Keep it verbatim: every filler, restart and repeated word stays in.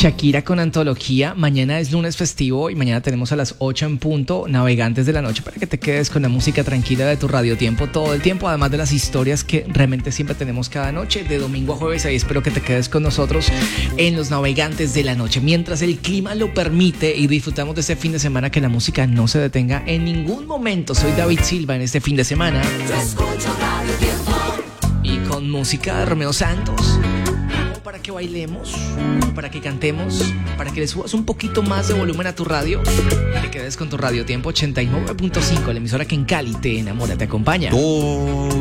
Shakira con Antología. Mañana es lunes festivo y mañana tenemos a las ocho en punto Navegantes de la Noche para que te quedes con la música tranquila de tu Radio Tiempo todo el tiempo, además de las historias que realmente siempre tenemos cada noche, de domingo a jueves. Ahí espero que te quedes con nosotros en los Navegantes de la Noche. Mientras el clima lo permite y disfrutamos de este fin de semana, que la música no se detenga en ningún momento. Soy David Silva en este fin de semana. Yo escucho Radio Tiempo. Y con música de Romeo Santos, para que bailemos, para que cantemos, para que le subas un poquito más de volumen a tu radio, te quedes con tu Radio Tiempo ochenta y nueve punto cinco, la emisora que en Cali te enamora, te acompaña. Todo